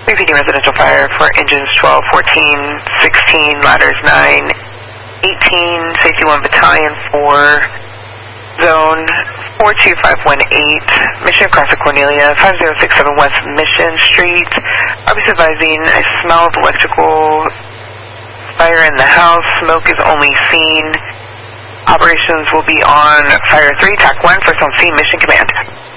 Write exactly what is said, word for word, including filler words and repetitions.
Repeating residential fire for engines twelve, fourteen, sixteen, ladders nine, eighteen, safety one battalion four, zone four two five one eight, Mission Crossing Cornelia, five zero six seven West Mission Street. I'll be advising I smell of electrical fire in the house. Smoke is only seen. Operations will be on Fire three, T A C one, first on scene, Mission Command.